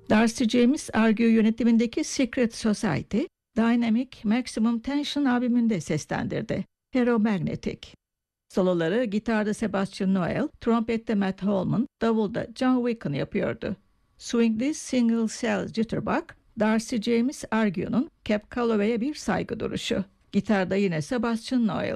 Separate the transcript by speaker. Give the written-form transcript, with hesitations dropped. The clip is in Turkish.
Speaker 1: Darcy James Argue yönetimindeki Secret Society, Dynamic Maximum Tension albümünde seslendirdi. Ferromagnetic. Soloları gitarda Sebastian Noel, trompette Matt Holman, davulda John Wicken yapıyordu. Swing'li Single Cell Jitterbug, Darcy James Argue'nun Cab Calloway'e bir saygı duruşu. Gitarda yine Sebastian Noel.